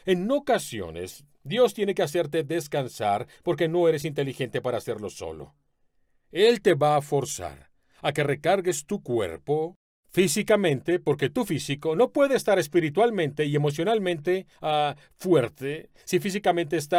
En ocasiones, Dios tiene que hacerte descansar porque no eres inteligente para hacerlo solo. Él te va a forzar a que recargues tu cuerpo físicamente, porque tu físico no puede estar espiritualmente y emocionalmente fuerte si físicamente está